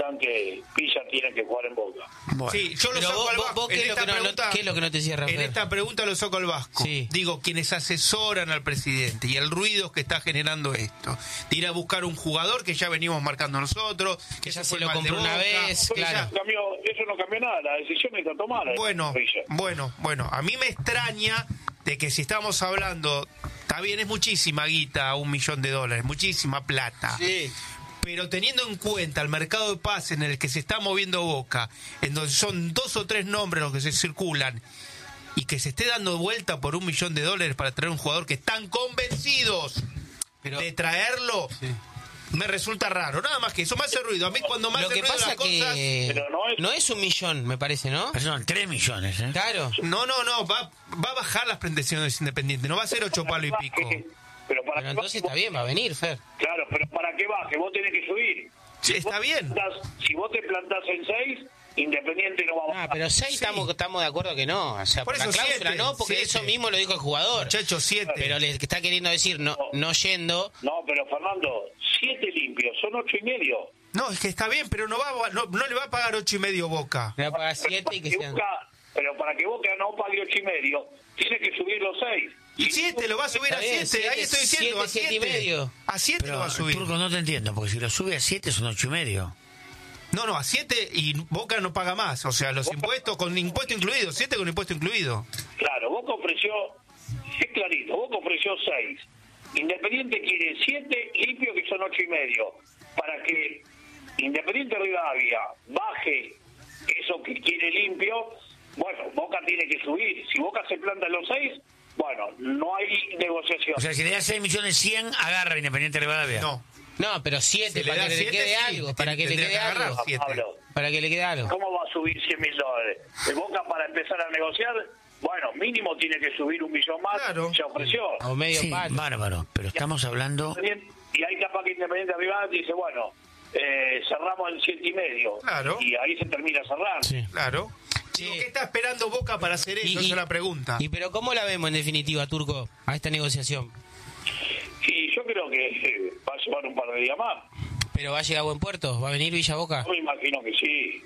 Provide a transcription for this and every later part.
piensan que Villa tiene que jugar en Boca. Bueno. Sí, yo lo saco al Vasco. ¿Qué es lo que no te cierra? En esta pregunta lo saco al Vasco. Sí. Digo, quienes asesoran al presidente y el ruido que está generando esto. De ir a buscar un jugador que ya venimos marcando nosotros, que ya fue se lo mal de compró una Boca. vez, Pero claro. eso no cambió nada, la decisión está tomada. Bueno, a mí me extraña de que si estamos hablando, está bien, es muchísima guita, $1 millón, muchísima plata. Sí. Pero teniendo en cuenta el mercado de pases en el que se está moviendo Boca, en donde son 2 o 3 nombres los que se circulan, y que se esté dando vuelta por $1 millón para traer un jugador que están convencidos de traerlo, me resulta raro. Nada más que eso me hace ruido. A mí cuando me Lo hace que ruido pasa las cosas... Pero no es $1 millón, me parece, ¿no? Pero son 3 millones, ¿eh? Claro. No, va a bajar las pretensiones Independiente, no va a ser 8 palos y pico. Pero Pero entonces está bien, va a venir, Fer. Claro, pero ¿para qué baje? Vos tenés que subir. Sí, está bien. Si vos te plantás en 6, Independiente no va a bajar. Pero 6 estamos de acuerdo que no. O sea, Por por la eso cláusula 7, no, porque 7. eso mismo lo dijo el jugador. Muchachos, 7. Pero le está queriendo decir no yendo. No, pero Fernando, 7 limpios, son 8,5. No, es que está bien, pero no le va a pagar 8,5 Boca. Le va a pagar 7 y que sean. Pero para que Boca no pague 8,5, tiene que subir los 6. Y 7 lo va a subir a 7, ahí estoy diciendo, a 7. 7,5. A 7 lo va a subir. Turco, no te entiendo, porque si lo sube a 7 son 8,5. No, a 7 y Boca no paga más. O sea, los impuestos, con impuesto incluido, 7 con impuesto incluido. Claro, Boca ofreció, es clarito, Boca ofreció 6. Independiente quiere 7 limpios que son 8,5. Para que Independiente Rivadavia baje eso que quiere limpio, bueno, Boca tiene que subir. Si Boca se planta en los 6, bueno, no hay negociación. O sea, si le da 6.100.000, agarra Independiente Rivadavia. No, pero 7 Si le para da que le 7, quede sí, algo, para que le tendría quede que agarrar algo. 7. Pablo, Para que le quede algo. ¿cómo va a subir $100,000? ¿De Boca para empezar a negociar? Bueno, mínimo tiene que subir $1 millón más. Claro. Se ofreció. O medio Sí, palo. bárbaro, pero estamos hablando... Y hay capaz que Independiente Rivadavia dice, bueno, cerramos en 7,5. Claro. Y ahí se termina cerrando. Sí. Claro. Sí. Digo, ¿qué está esperando Boca para hacer eso? Esa es la pregunta. Pero ¿cómo la vemos en definitiva, Turco, a esta negociación? Y yo creo que va a llevar un par de días más. ¿Pero va a llegar a buen puerto? ¿Va a venir Villa Boca? Yo me imagino que sí.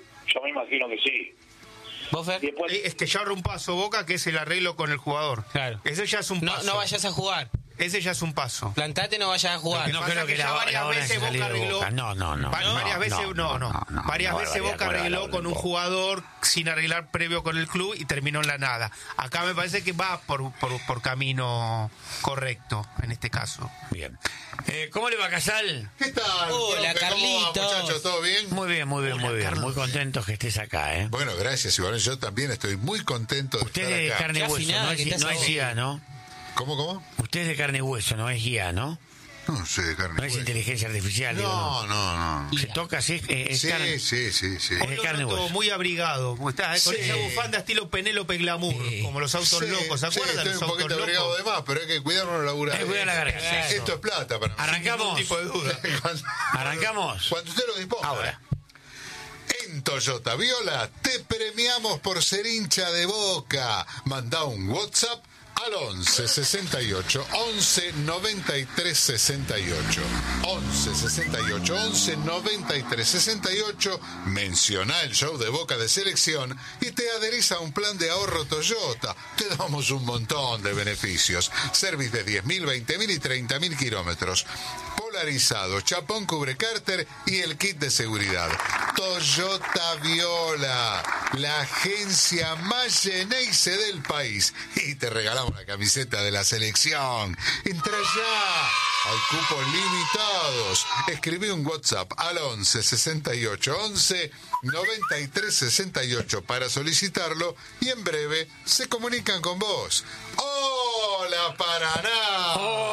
¿Vos, Fer? Y después, Es que ya ahorra un paso Boca, que es el arreglo con el jugador. Claro. Ese ya es un paso. No vayas a jugar. Ese ya es un paso. Plantate, no vayas a jugar. No pasa creo que que ya la varias hora veces es salir Boca de arregló. Boca. No. Varias veces Varias veces Boca arregló con un jugador sin arreglar previo con el club y terminó en la nada. Acá me parece que va por camino correcto en este caso. Bien. ¿Cómo le va, Casal? ¿Qué tal? Hola, profe? ¿Cómo va, Carlitos. muchachos? ¿Todo bien? Muy bien. Muy contentos que estés acá, ¿eh? Bueno, gracias, Iván. Yo también estoy muy contento de Usted estar es de acá. carne y Casi hueso, nada, no que te es hace guía, ¿no? ¿Cómo? Usted es de carne y hueso, no es guía, ¿no? No sé, de carne. No es hueso. inteligencia artificial, digo, No. Se toca así, es carne. Sí. Es de carne y Auto hueso. muy abrigado. Está, con Sí. esa bufanda estilo Penélope Glamour, como los autos locos. ¿Se acuerdan? estoy Los un poquito autos abrigado locos. de más, pero hay que cuidarnos la laburar. Hay que cuidar la garganta. Esto es plata para mí. Arrancamos. Ningún tipo de duda. Arrancamos. Cuando usted lo disponga. Ahora. En Toyota Viola te premiamos por ser hincha de Boca. Manda un WhatsApp al 11 68 11 93 68. 11 68 11 93 68. Menciona el show de Boca de Selección y te adherís a un plan de ahorro Toyota. Te damos un montón de beneficios. Service de 10.000, 20.000 y 30.000 kilómetros. Polarizado, chapón cubre cárter y el kit de seguridad. Toyota Viola, la agencia más Geneise del país. Y te regalamos la camiseta de la selección. Entra ya. Hay cupos limitados. Escribí un WhatsApp al 11 68 11 93 68 para solicitarlo y en breve se comunican con vos. ¡Hola, Paraná!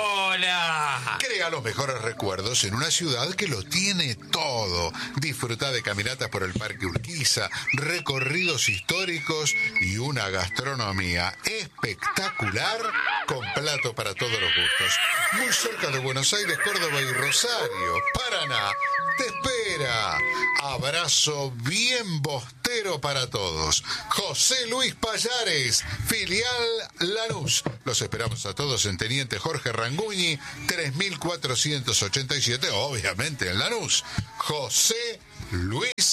¡Hola! Crea los mejores recuerdos en una ciudad que lo tiene todo. Disfruta de caminatas por el Parque Urquiza, recorridos históricos y una gastronomía espectacular con plato para todos los gustos. Muy cerca de Buenos Aires, Córdoba y Rosario. Paraná te espera. Abrazo bien bostero para todos. José Luis Payares, filial Lanús. Los esperamos a todos en Teniente Jorge Ranguñi, 3487, obviamente en Lanús. José Luis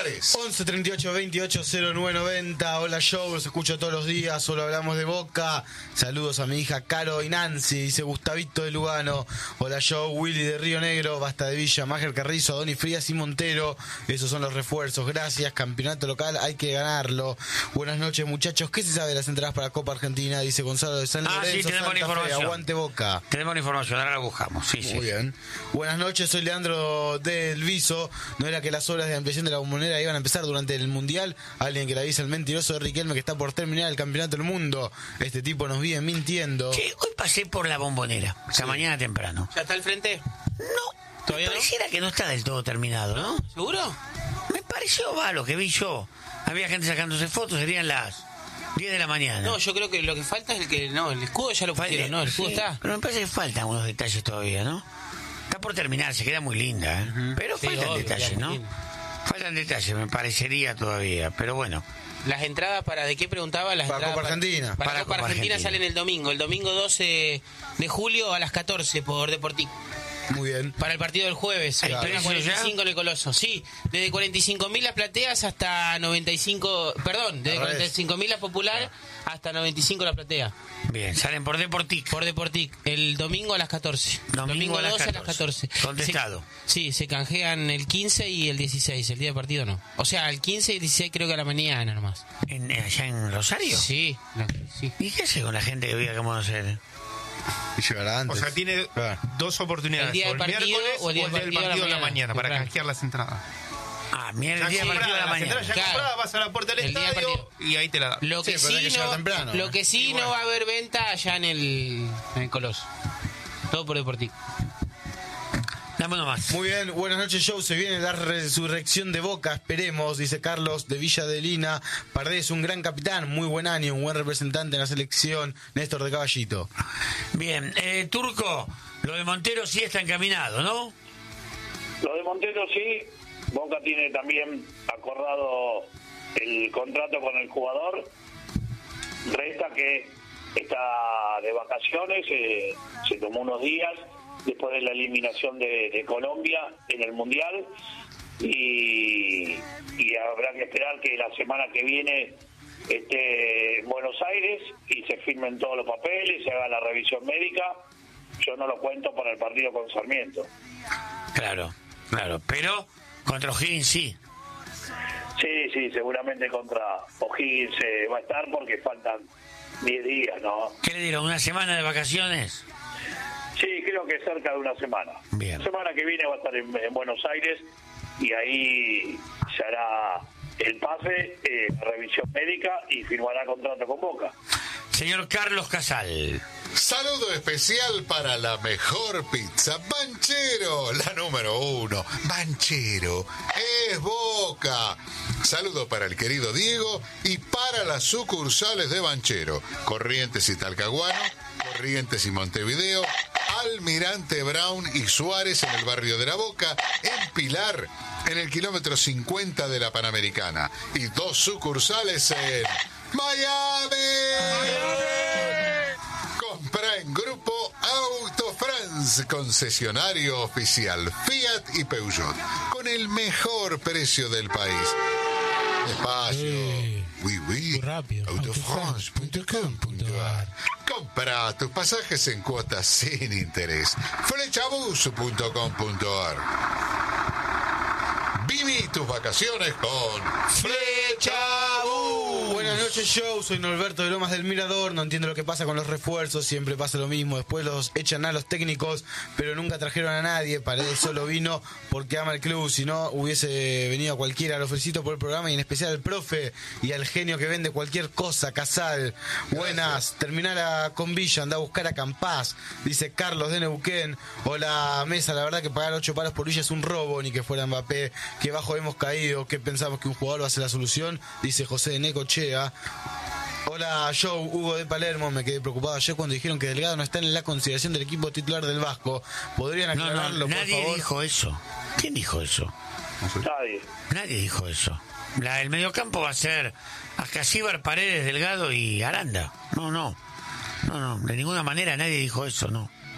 Suárez. 11 38 28 09 90. Hola, Joe, los escucho todos los días. Solo hablamos de Boca. Saludos a mi hija Caro y Nancy. Dice Gustavito de Lugano. Hola, Joe, Willy de Río Negro. Basta de Villa, Máger Carrizo, Doni Frías y Montero. Esos son los refuerzos. Gracias. Campeonato local, hay que ganarlo. Buenas noches, muchachos. ¿Qué se sabe de las entradas para Copa Argentina? Dice Gonzalo de San Lorenzo. Sí, tenemos Santa información. Fe. Aguante Boca. Tenemos la información, ahora la buscamos. Sí, sí. Muy bien. Buenas noches, soy Leandro del Viso. ¿No era que las obras de ampliación de la bombonera iban a empezar durante el Mundial? Alguien que le avisa al mentiroso de Riquelme que está por terminar el campeonato del mundo. Este tipo nos viene mintiendo. Che, hoy pasé por la bombonera, esta mañana temprano. ¿Ya está al frente? No, ¿Todavía me no? pareciera que no está del todo terminado, ¿no? ¿Seguro? Me pareció va lo que vi yo. Había gente sacándose fotos, serían las 10 de la mañana. No, yo creo que lo que falta es el que... No, el escudo ya lo pusieron, ¿no? El escudo Sí, está. pero me parece que faltan unos detalles todavía, ¿no? Está por terminar, se queda muy linda, ¿eh? Pero Sí, faltan obvio, detalles, queda ¿no? muy linda. Faltan detalles, me parecería todavía, pero bueno. Las entradas para... ¿De qué preguntaba? Las Para entradas Copa Argentina. Para Copa Argentina salen el domingo. El domingo 12 de julio a las 14 por Deportivo. Muy bien. Para el partido del jueves. ¿El Hay precio 45 ya? en el Coloso. Sí, desde 45.000 las plateas hasta 95... Perdón, desde Al revés. 45.000 la popular hasta 95 la platea. Bien, salen por Deportic. Por Deportic. El domingo a las 14. Domingo a las 12 a las 14. Contestado. Se canjean el 15 y el 16. El día de partido no. O sea, el 15 y el 16 creo que a la mañana nomás. ¿Allá en Rosario? Sí. Sí. ¿Y qué hace con la gente que vive acá en Buenos Aires? Y llegará antes. O sea, tiene Claro. dos oportunidades. El día del o partido miércoles o el día del del partido partido de la mañana para Temprano. canjear las entradas. Ah, mira, el Ya día del partido de la compradas, las mañana. entradas ya Claro. compradas, vas a la puerta del El día del estadio y ahí te la dan. Lo que Sí, pero hay sí, que llegar no, temprano, lo que sí no va a haber venta allá en el Coloso. Todo por Deportivo. Dame uno más. Muy bien, buenas noches, Joe. Se viene la resurrección de Boca, esperemos, dice Carlos de Villa de Lina. Pardés, un gran capitán, muy buen año, un buen representante en la selección. Néstor de Caballito. Bien, Turco, lo de Montero sí está encaminado, ¿no? Lo de Montero sí, Boca tiene también acordado el contrato con el jugador. Resta que está de vacaciones, se tomó unos días después de la eliminación de Colombia en el Mundial y habrá que esperar que la semana que viene esté en Buenos Aires y se firmen todos los papeles, se haga la revisión médica. Yo no lo cuento para el partido con Sarmiento. Claro, pero contra O'Higgins sí. Sí, seguramente contra O'Higgins va a estar porque faltan 10 días, ¿no? ¿Qué le dieron? ¿Una semana de vacaciones? Sí, creo que cerca de una semana. Bien. La semana que viene va a estar en Buenos Aires y ahí se hará el pase, la revisión médica y firmará contrato con Boca. Señor Carlos Casal. Saludo especial para la mejor pizza, Banchero, la número 1. Banchero es Boca. Saludo para el querido Diego y para las sucursales de Banchero, Corrientes y Talcahuano, Corrientes y Montevideo, Almirante Brown y Suárez en el barrio de La Boca, en Pilar, en el kilómetro 50 de la Panamericana, y 2 sucursales en Miami. Compra en Grupo Auto France, concesionario oficial Fiat y Peugeot, con el mejor precio del país. Despacio. Oui, oui. Rápido. Autofrance.com.ar. Compra tus pasajes en cuotas sin interés. Flechabus.com.ar. Viví tus vacaciones con Flechabus. Buenas noches, Joe. Soy Norberto de Lomas del Mirador. No entiendo lo que pasa con los refuerzos. Siempre pasa lo mismo. Después los echan a los técnicos, pero nunca trajeron a nadie. Paredes solo vino porque ama el club. Si no, hubiese venido a cualquiera. Lo felicito por el programa y en especial al profe y al genio que vende cualquier cosa. Casal. Buenas. Terminar con Villa. Anda a buscar a Campás. Dice Carlos de Neuquén. Hola, Mesa. La verdad que pagar 8 palos por Villa es un robo. Ni que fuera Mbappé. Que bajo hemos caído. Que pensamos que un jugador va a ser la solución. Dice José de Necochea. Hola, Joe, Hugo de Palermo. Me quedé preocupado ayer cuando dijeron que Delgado no está en la consideración del equipo titular del Vasco. ¿Podrían aclararlo, por nadie favor? dijo eso. ¿Quién dijo eso? Nadie. Nadie dijo eso. El mediocampo va a ser Ascasíbar, Paredes, Delgado y Aranda. No, de ninguna manera nadie dijo eso, no.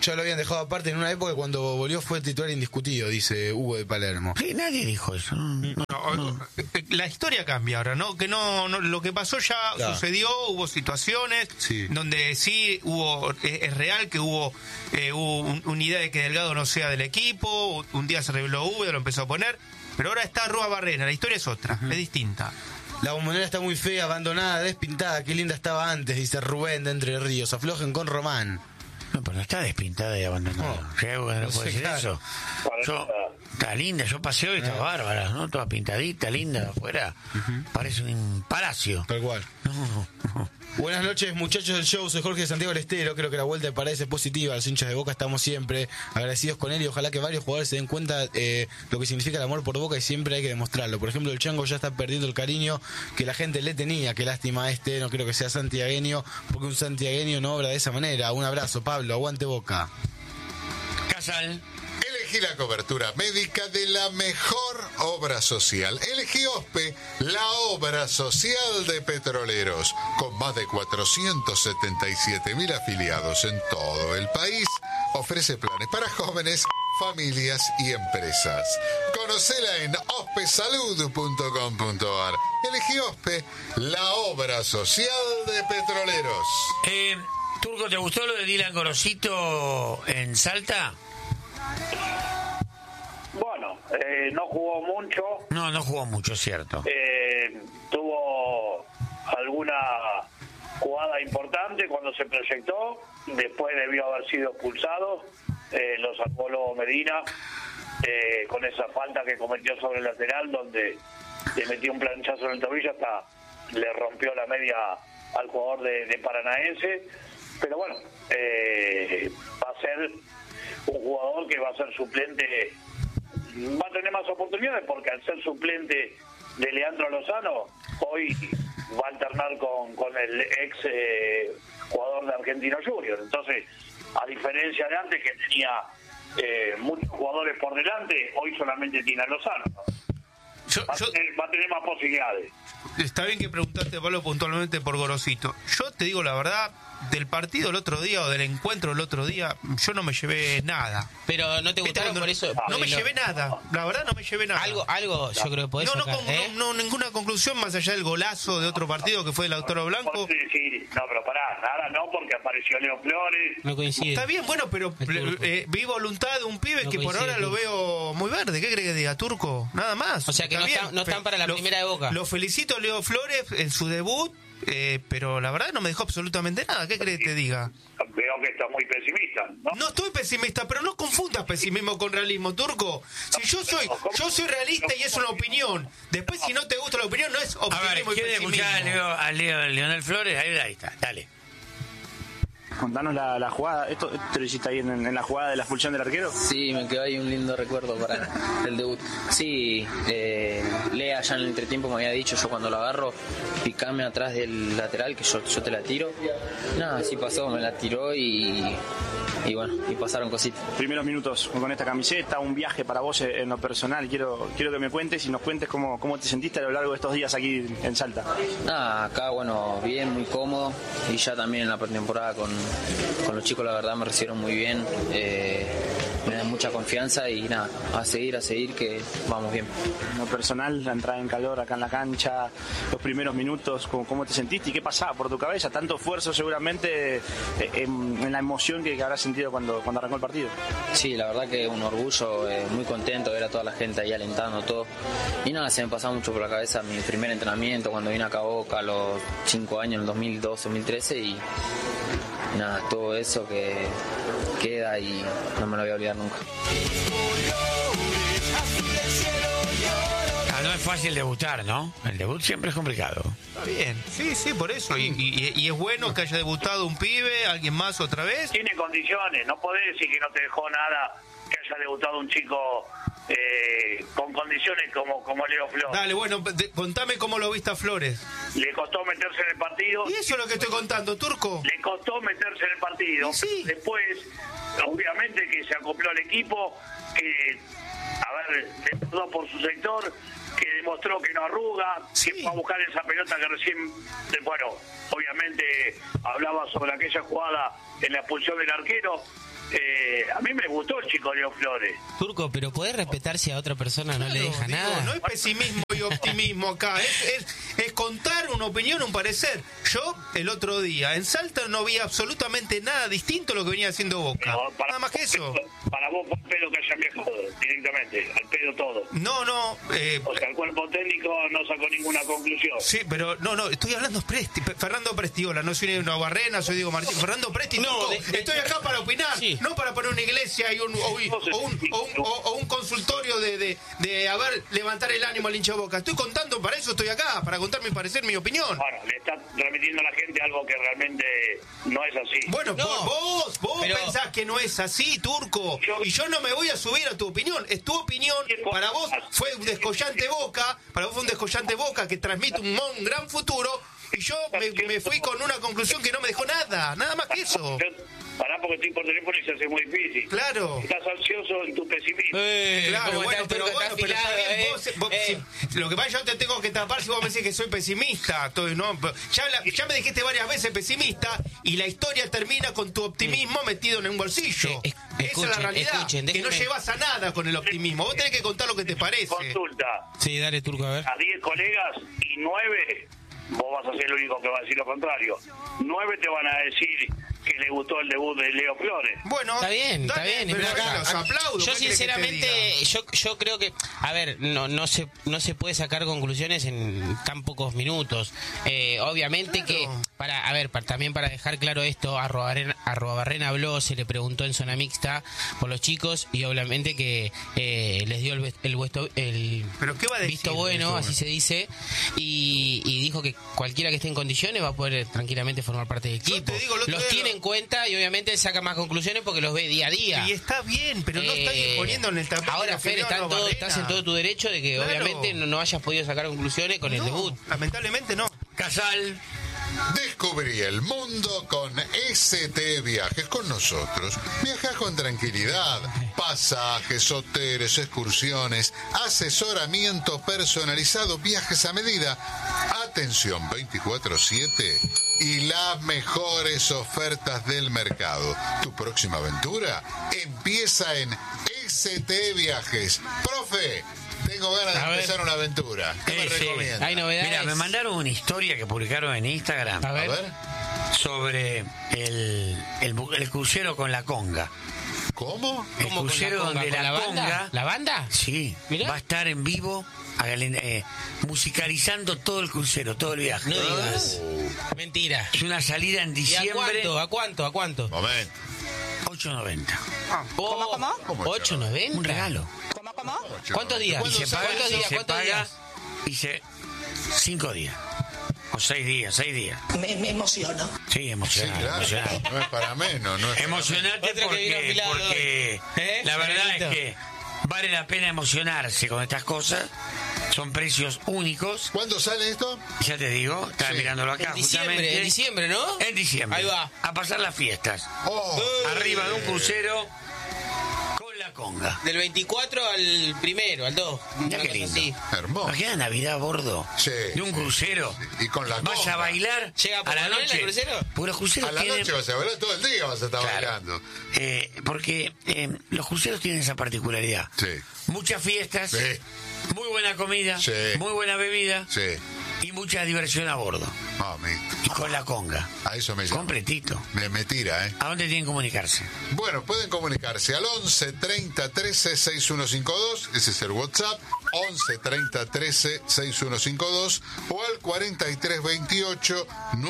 Ya lo habían dejado aparte en una época cuando volvió fue titular indiscutido, dice Hugo de Palermo. Sí, nadie dijo eso. La historia cambia ahora, ¿no? Que no lo que pasó ya sucedió, hubo situaciones donde sí hubo, es real que hubo una idea de que Delgado no sea del equipo, un día se reveló Hugo, lo empezó a poner, pero ahora está Rúa Barrena, la historia es otra, es distinta. La bombonera está muy fea, abandonada, despintada, qué linda estaba antes, dice Rubén de Entre Ríos, aflojen con Román. No, pero no está despintada y abandonada. No puede decir eso. Está linda, yo paseo y está bárbara, ¿no? Toda pintadita, linda, afuera. Parece un palacio. Tal cual. No. Buenas noches, muchachos del show. Soy Jorge de Santiago del Estero. Creo que la vuelta me parece positiva. Los hinchas de Boca estamos siempre agradecidos con él y ojalá que varios jugadores se den cuenta lo que significa el amor por Boca y siempre hay que demostrarlo. Por ejemplo, el Chango ya está perdiendo el cariño que la gente le tenía. Qué lástima no creo que sea santiagueño, porque un santiagueño no obra de esa manera. Un abrazo, Pablo. Aguante Boca. Casal. Elegí la cobertura médica de la mejor obra social. Elegí OSPE, la obra social de Petroleros. Con más de 477.000 afiliados en todo el país, ofrece planes para jóvenes, familias y empresas. Conocela en ospesalud.com.ar. Elegí OSPE, la obra social de Petroleros. Turco, ¿te gustó lo de Dylan Gorosito en Salta? Bueno, no jugó mucho. No jugó mucho, es cierto. Tuvo alguna jugada importante cuando se proyectó. Después debió haber sido expulsado. Lo salvó Lobo Medina con esa falta que cometió sobre el lateral, donde le metió un planchazo en el tobillo hasta le rompió la media al jugador de Paranaense. Pero bueno, va a ser un jugador que va a ser suplente, va a tener más oportunidades porque al ser suplente de Leandro Lozano, hoy va a alternar con el ex jugador de Argentino Junior. Entonces, a diferencia de antes que tenía muchos jugadores por delante, hoy solamente tiene a Lozano. Va a tener más posibilidades. Está bien que preguntaste, Pablo, puntualmente por Gorosito. Yo te digo la verdad, del partido el otro día o del encuentro el otro día, yo no me llevé nada. Pero no te gustaron por eso. No me llevé nada, la verdad no me llevé nada. Algo yo creo que podés sacar, no, ninguna conclusión más allá del golazo de otro partido que fue el Lautaro Blanco. Sí, no, pero pará, nada, no, porque apareció Leo Flores. No coincide. Está bien, bueno, pero vi voluntad de un pibe que por ahora lo veo muy verde. ¿Qué crees que diga, Turco? Nada más. O sea que no están para la primera de Boca. Lo felicito a Leo Flores en su debut, pero la verdad no me dejó absolutamente nada. ¿Qué crees que te diga? Veo que estás muy pesimista, ¿no? No estoy pesimista, pero no confundas pesimismo con realismo, Turco. Si yo soy realista y es una opinión. Después, si no te gusta la opinión, no es optimismo y ¿quieres pesimismo. escuchar a Leonel Flores? Ahí está, dale. Contanos la jugada, ¿esto lo hiciste ahí en la jugada de la expulsión del arquero? Sí, me quedó ahí un lindo recuerdo para el debut. Sí, Lea ya en el entretiempo me había dicho, yo cuando lo agarro, picame atrás del lateral, que yo te la tiro. Nada, así pasó, me la tiró y bueno, y pasaron cositas. Primeros minutos con esta camiseta, un viaje para vos en lo personal. Quiero que me cuentes y nos cuentes cómo te sentiste a lo largo de estos días aquí en Salta. Nada, acá, bueno, bien, muy cómodo, y ya también en la pretemporada con los chicos, la verdad me recibieron muy bien, me dan mucha confianza y nada, a seguir que vamos bien. En lo personal, la entrada en calor acá en la cancha, los primeros minutos, ¿cómo te sentiste y qué pasaba por tu cabeza? Tanto esfuerzo seguramente en la emoción que habrás sentido cuando arrancó el partido. Sí, la verdad que un orgullo, muy contento de ver a toda la gente ahí alentando todo. Y nada, se me pasaba mucho por la cabeza mi primer entrenamiento cuando vine acá a Boca a los 5 años, en el 2012, 2013 y nada, todo eso que queda y no me lo voy a olvidar nunca. No es fácil debutar, ¿no? El debut siempre es complicado. Está bien, sí, por eso. Y es bueno que haya debutado un pibe, alguien más otra vez. Tiene condiciones, no podés decir que no te dejó nada que haya debutado un chico con condiciones como Leo Flores. Dale, bueno, contame cómo lo viste a Flores. Le costó meterse en el partido. Y eso es lo que estoy contando, Turco. Le costó meterse en el partido. Sí. Después, obviamente que se acopló al equipo, que, demostró por su sector, que demostró que no arruga, que fue a buscar esa pelota que recién, bueno, obviamente hablaba sobre aquella jugada en la expulsión del arquero, A mí me gustó el chico Leo Flores. Turco, pero ¿podés respetar si a otra persona no le deja nada? No es pesimismo y optimismo acá, es contar una opinión, un parecer. Yo, el otro día, en Salta no vi absolutamente nada distinto a lo que venía haciendo Boca. No, nada más que eso. Para vos, por pedo que haya viajado directamente, al pedo todo. No. O sea, el cuerpo técnico no sacó ninguna conclusión. Sí, pero no, estoy hablando Fernando Prestiola, no soy una Barrena, soy Diego Martín. Fernando Presti, estoy acá para opinar, no para poner una iglesia y un consultorio de a ver, levantar el ánimo al hincha de Boca. Estoy contando, para eso estoy acá, para contar mi parecer, mi opinión. Bueno, le está transmitiendo a la gente algo que realmente no es así. Bueno, vos pensás que no es así, Turco, y yo no me voy a subir a tu opinión. Es tu opinión, para vos fue un descollante Boca, que transmite un gran futuro, y yo me fui con una conclusión que no me dejó nada más que eso. Pará, porque estoy por teléfono y se hace muy difícil. Claro. Estás ansioso en tu pesimismo. Claro, pero está bien, vos, lo que pasa, yo te tengo que tapar si vos me decís que soy pesimista. Ya me dijiste varias veces pesimista, y la historia termina con tu optimismo metido en un bolsillo. Esa es la realidad, que no llevas a nada con el optimismo. Vos tenés que contar lo que te parece. Consulta. Sí, dale, Turco, a ver. A 10 colegas y 9, vos vas a ser el único que va a decir lo contrario. 9 te van a decir que le gustó el debut de Leo Flores. Bueno, está bien. Pero acá los aplaudo. Yo sinceramente, yo creo que, a ver, no se puede sacar conclusiones en tan pocos minutos. Obviamente que también para dejar claro esto, Arrobarrena habló, se le preguntó en zona mixta por los chicos, y obviamente que les dio el ¿Pero qué va a decir visto bueno, así se dice, y dijo que cualquiera que esté en condiciones va a poder tranquilamente formar parte del equipo. Los tiene en cuenta, y obviamente saca más conclusiones porque los ve día a día. Y está bien, pero no está poniendo en el tapete. Ahora, Fer, estás en todo tu derecho de que obviamente no hayas podido sacar conclusiones con el debut. Lamentablemente no. Casal. Descubrí el mundo con ST Viajes. Con nosotros viajas con tranquilidad. Pasajes, hoteles, excursiones, asesoramiento personalizado, viajes a medida, atención 24/7 y las mejores ofertas del mercado. Tu próxima aventura empieza en ST Viajes. Profe, tengo ganas de empezar una aventura. ¿Qué me recomienda? Hay novedades. Mira, me mandaron una historia que publicaron en Instagram. A ver. Sobre el crucero con la conga. ¿Cómo? El crucero donde la conga... ¿La banda? Sí. Mirá. Va a estar en vivo musicalizando todo el crucero, todo el viaje. No digas. Mentira. Es una salida en diciembre. ¿Y a cuánto? Momento. 8.90. ¿Cómo? 8.90. Un regalo. ¿Cómo? ¿Cuántos días? Y se paga, Dice 5 días. O 6 días. Me emociono. Sí, emocionado. Sí, claro. No es para menos. No es Emocionate porque la verdad es que vale la pena emocionarse con estas cosas. Son precios únicos. ¿Cuándo sale esto? Ya te digo, estaba mirándolo acá justamente. En diciembre, ¿no? En diciembre. Ahí va. A pasar las fiestas. Arriba de un crucero con la conga. Del 24 al primero, al 2. Mira qué lindo. Así. Hermoso. Imagina Navidad a bordo de un crucero. Sí. Y con la vas conga. a bailar ¿Llega a la noche. el crucero? Porque los cruceros A la tienen... noche vas a bailar, todo el día vas a estar bailando. Porque los cruceros tienen esa particularidad. Sí. Muchas fiestas, Sí. muy buena comida, Sí. muy buena bebida Sí. y mucha diversión a bordo. Y con la conga. A eso me llama. Completito. Me tira, ¿eh? ¿A dónde tienen que comunicarse? Bueno, pueden comunicarse al 11 30 13 6152, ese es el WhatsApp, 11 30 13 6152, o al 43 28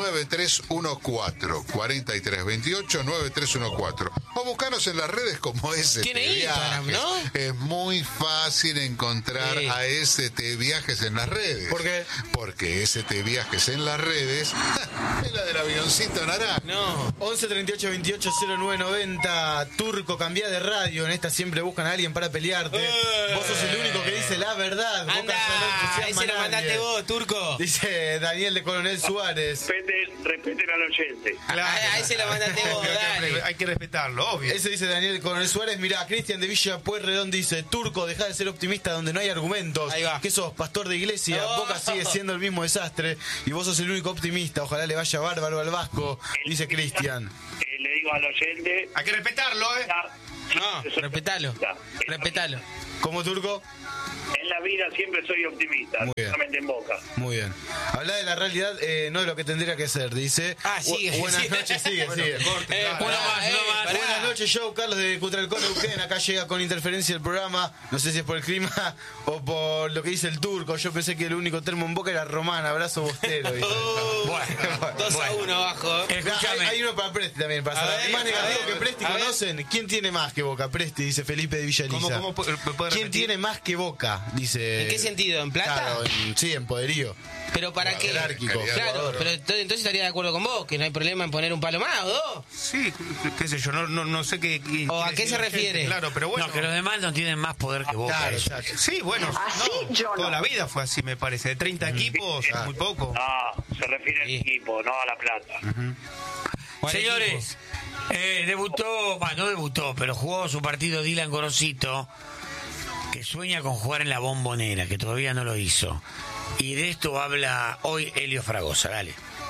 9314, 43 28 9314, o buscanos en las redes como ST Tiene Instagram, Viajes. ¿no? Es muy fácil encontrar a ST Viajes en las redes. ¿Por qué? Porque ST Viajes en las redes es la del avioncito naranja. No. 11 38 28 09 90. Turco, cambia de radio. En esta siempre buscan a alguien para pelearte. Vos sos el único que dice la verdad. Boca Anda, no entusiasma ese lo a nadie. mandaste vos, Turco. Dice Daniel de Coronel Suárez. Respeten al oyente. A ese lo mandaste vos, dale. Hay que respetarlo, obvio. Ese dice Daniel de Coronel Suárez. Mirá, Cristian de Villa Pueyrredón dice: Turco, dejá de ser optimista donde no hay argumentos. Ahí va. ¿Qué sos, pastor de iglesia? Boca sigue siendo el mismo desastre y vos sos el único optimista. Ojalá le vaya bárbaro al Vasco, dice Cristian. Le digo digo al oyente. Hay que respetarlo, ¿eh? No, respetalo. ¿Cómo, Turco? En la vida siempre soy optimista, solamente en Boca. Muy bien. Habla de la realidad, no de lo que tendría que ser, dice. Sigue. Buenas noches, sigue. Buenas noches, yo, Carlos de Cutralcón, Neuquén. Acá llega con interferencia el programa. No sé si es por el clima o por lo que dice el Turco. Yo pensé que el único termo en Boca era Román. Abrazo bostero. Bueno, 2-1 abajo. Hay uno para Presti también. Para saber. Más negativo que Presti, ¿conocen? ¿Quién tiene más que Boca? Presti, dice Felipe de Villaliza. ¿Cómo puede ¿Quién tiene más que Boca? Dice. ¿En qué sentido? ¿En plata? Claro, en poderío. ¿Pero para qué? Jerárquico. Claro, pero entonces estaría de acuerdo con vos, que no hay problema en poner un palo más o dos. Sí, qué sé yo, no sé qué... ¿O a qué se refiere? Claro, pero bueno... No, que los demás no tienen más poder que Boca. Claro, sí, bueno, toda la vida fue así, me parece. De 30 equipos, muy poco. No, se refiere al equipo, no a la plata. Señores, no debutó, pero jugó su partido Dylan Gorosito, que sueña con jugar en la Bombonera, que todavía no lo hizo. Y de esto habla hoy Helio Fragosa. Dale.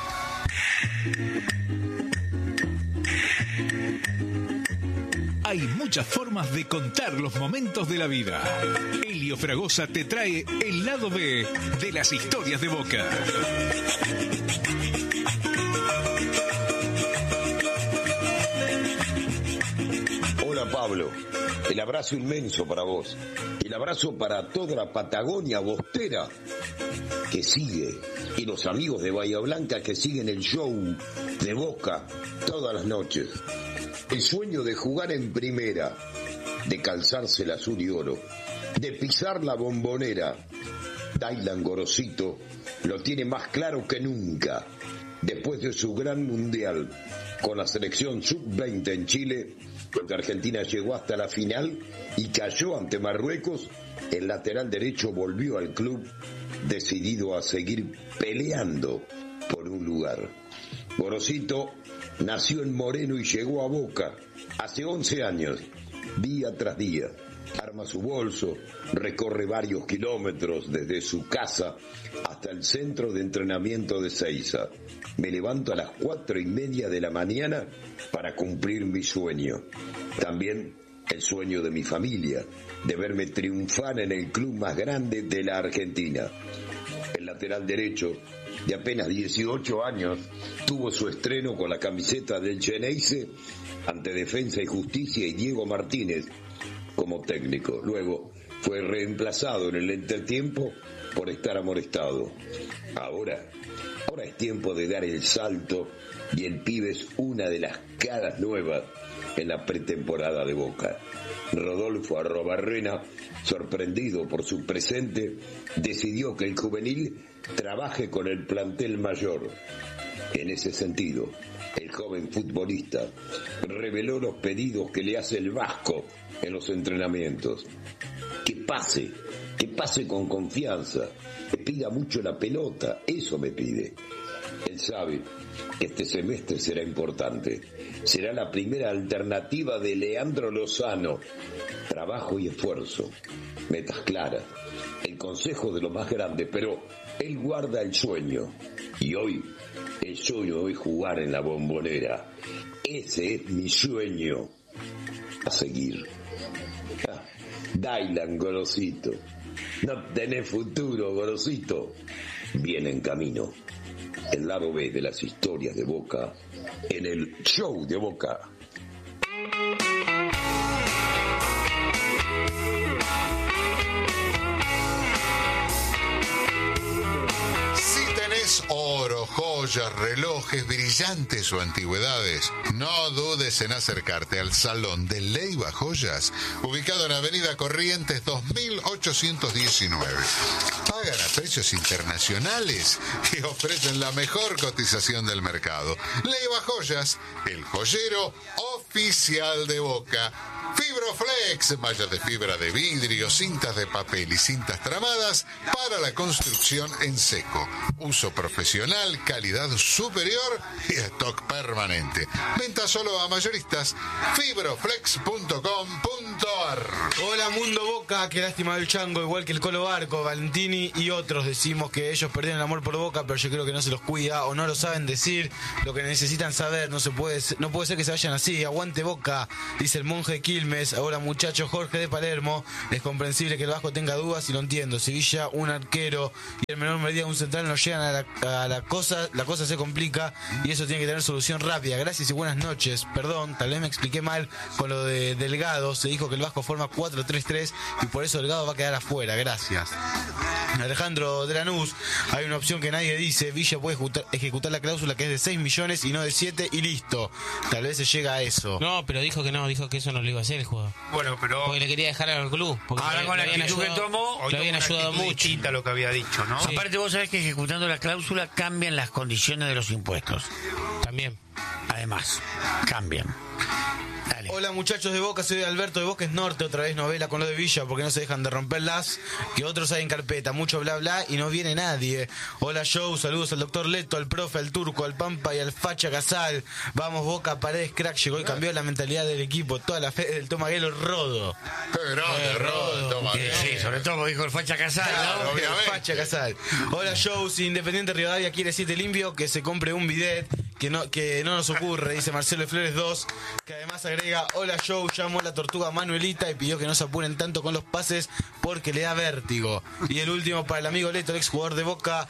Hay muchas formas de contar los momentos de la vida. Helio Fragosa te trae el lado B de las historias de Boca. Hola Pablo, el abrazo inmenso para vos, el abrazo para toda la Patagonia bostera que sigue y los amigos de Bahía Blanca que siguen el show de Boca todas las noches. El sueño de jugar en primera, de calzarse el azul y oro, de pisar la Bombonera. Dylan Gorosito lo tiene más claro que nunca. Después de su gran mundial con la selección sub-20 en Chile, donde Argentina llegó hasta la final y cayó ante Marruecos, el lateral derecho volvió al club decidido a seguir peleando por un lugar. Gorosito nació en Moreno y llegó a Boca hace 11 años, día tras día. Arma su bolso, recorre varios kilómetros desde su casa hasta el centro de entrenamiento de Seiza. Me levanto a las 4:30 de la mañana para cumplir mi sueño. También el sueño de mi familia, de verme triunfar en el club más grande de la Argentina. El lateral derecho, de apenas 18 años, tuvo su estreno con la camiseta del Xeneize ante Defensa y Justicia y Diego Martínez como técnico. Luego fue reemplazado en el entretiempo por estar amonestado. Ahora es tiempo de dar el salto y el pibe es una de las caras nuevas en la pretemporada de Boca. Rodolfo Arrobarrena, sorprendido por su presente, decidió que el juvenil trabaje con el plantel mayor. En ese sentido, el joven futbolista reveló los pedidos que le hace el Vasco en los entrenamientos. Que pase con confianza, que pida mucho la pelota, eso me pide. Él sabe que este semestre será importante, será la primera alternativa de Leandro Lozano. Trabajo y esfuerzo, metas claras, el consejo de lo más grande, pero él guarda el sueño. Y hoy, el sueño es jugar en la Bombonera. Ese es mi sueño a seguir. Dylan Gorosito, no tenés futuro, Gorosito. Viene en camino. El lado B de las historias de Boca en el show de Boca. Oro, joyas, relojes, brillantes o antigüedades, no dudes en acercarte al Salón de Leiva Joyas, ubicado en Avenida Corrientes 2819. Pagan a precios internacionales y ofrecen la mejor cotización del mercado. Leiva Joyas, el joyero oficial de Boca. Fibroflex, mallas de fibra de vidrio, cintas de papel y cintas tramadas para la construcción en seco. Uso profesional, calidad superior y stock permanente. Venta solo a mayoristas. Fibroflex.com.ar. Hola Mundo Boca, qué lástima del Chango, igual que el Colo Barco, Valentini y otros. Decimos que ellos perdieron el amor por Boca, pero yo creo que no se los cuida o no lo saben decir lo que necesitan saber. No puede ser que se vayan así. Aguante Boca, dice el monje de Quilmes. Ahora muchachos, Jorge de Palermo. Es comprensible que el Vasco tenga dudas y lo entiendo. Sevilla, un arquero y el menor medida un central no llegan a la cosa se complica y eso tiene que tener solución rápida. Gracias y buenas noches. Perdón, tal vez me expliqué mal con lo de Delgado. Se dijo que el Vasco forma 4-3-3 y por eso Delgado va a quedar afuera. Gracias. Alejandro de Lanús, hay una opción que nadie dice. Villa puede ejecutar la cláusula que es de 6 millones y no de 7 y listo. Tal vez se llega a eso. No, pero dijo que no, dijo que eso no lo iba a hacer el jugador. Bueno, pero... Porque le quería dejar al club. Ahora con la actitud que tomó, lo habían ayudado mucho. A lo que había dicho, ¿no? Sí. Aparte vos sabés que ejecutando la cláusula cambian las condiciones de los impuestos. También. Además, cambian. Dale. Hola muchachos de Boca, soy Alberto de Bosques Norte, otra vez novela con lo de Villa porque no se dejan de romperlas, que otros hay en carpeta, mucho bla bla y no viene nadie. Hola Joe, saludos al doctor Leto, al profe, al Turco, al Pampa y al Facha Casal. Vamos Boca, Paredes, crack, llegó y cambió la mentalidad del equipo, toda la fe del Tomaguelo Rodo. Rodo. Sí, sobre todo porque dijo el Facha Casal, claro, ¿no? Obviamente. Facha Casal. Hola Joe, si Independiente Rivadavia quiere 7 limpio, que se compre un bidet, que no nos ocurre, dice Marcelo de Flores 2, que además agrega, hola Joe, llamó la tortuga Manuelita y pidió que no se apuren tanto con los pases porque le da vértigo. Y el último para el amigo Leto, el ex jugador de Boca,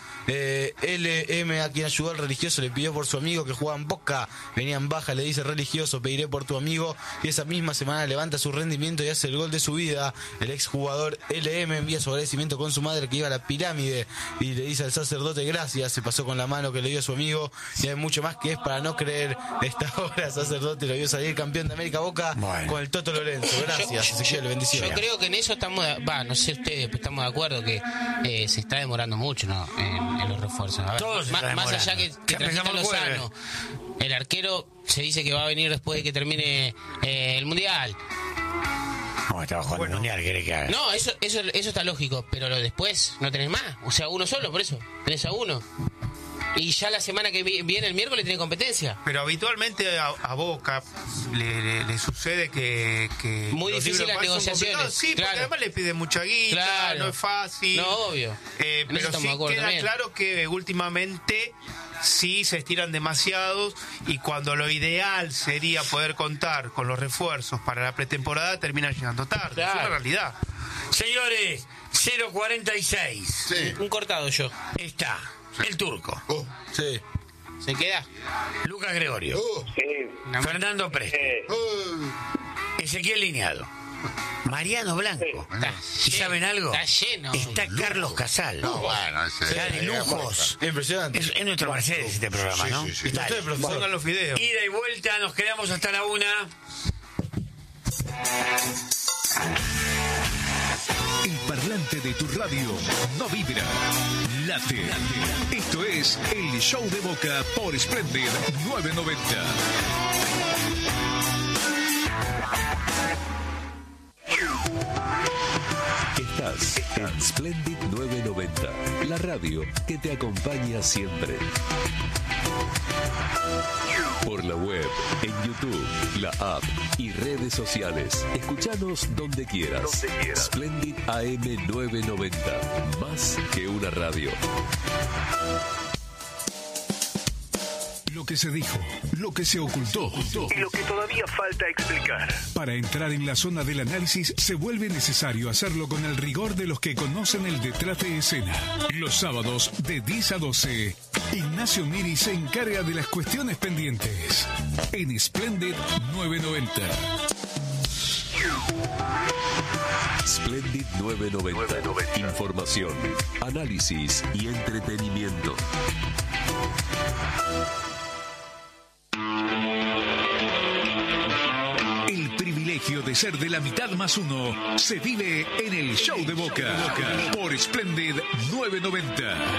LM, a quien ayudó al religioso, le pidió por su amigo que jugaba en Boca, venía en baja, le dice religioso, pediré por tu amigo, y esa misma semana levanta su rendimiento y hace el gol de su vida. El ex jugador LM envía su agradecimiento con su madre que iba a la pirámide y le dice al sacerdote gracias, se pasó con la mano que le dio a su amigo, y hay mucho más que es para no creer. Esta hora sacerdote lo vio salir campeón de América Boca con el Toto Lorenzo. Gracias, Ezequiel, bendiciones. Yo creo que en eso estamos, no sé ustedes, pero estamos de acuerdo que se está demorando mucho, ¿no? En los refuerzos. A ver, todos más allá que transita Lozano, el arquero se dice que va a venir después de que termine el Mundial. ¿Cómo estaba jugando el Mundial? ¿Querés que haga? No, eso está lógico, pero lo después no tenés más. O sea, uno solo, por eso. Tenés a uno. Y ya la semana que viene, el miércoles, tiene competencia. Pero habitualmente a Boca le sucede que muy difícil las negociaciones. Sí, claro. Porque además le piden mucha guita, claro. No es fácil. No, obvio. Pero sí queda también claro que últimamente sí se estiran demasiados y cuando lo ideal sería poder contar con los refuerzos para la pretemporada, termina llegando tarde. Claro. Es una realidad. Señores, 0.46. Sí. Un cortado yo. Está. El Turco. Sí. ¿Se queda? Lucas Gregorio. Sí. Fernando Presta. Ezequiel Lineado. Mariano Blanco. ¿Y saben algo? Está lleno. Está Carlos Casal. No, bueno, está de lujos. Impresionante. Es nuestro Mercedes este programa, ¿no? Sí. Pongan los videos. Ida y vuelta, nos quedamos hasta la 1. El parlante de tu radio no vibra, late. Esto es el Show de Boca por Splendid 990. Estás en Splendid 990, la radio que te acompaña siempre. Por la web, en YouTube, la app y redes sociales. Escúchanos donde quieras. Splendid AM 990, más que una radio. Lo que se dijo, lo que se ocultó y lo que todavía falta explicar. Para entrar en la zona del análisis se vuelve necesario hacerlo con el rigor de los que conocen el detrás de escena. Los sábados de 10 a 12, Ignacio Miri se encarga de las cuestiones pendientes en Splendid 990. Splendid 990. Información, análisis y entretenimiento. El privilegio de ser de la mitad más uno se vive en el Show de Boca por Splendid 990.